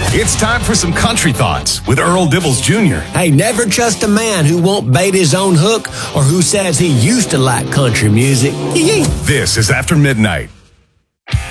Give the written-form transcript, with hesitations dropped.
It's time for some country thoughts with Earl Dibbles Jr. Hey, never trust a man who won't bait his own hook or who says he used to like country music. This is After Midnight.